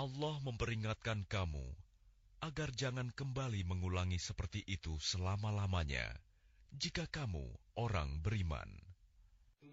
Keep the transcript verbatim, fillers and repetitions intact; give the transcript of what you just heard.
Allah memperingatkan kamu agar jangan kembali mengulangi seperti itu selama-lamanya, jika kamu orang beriman.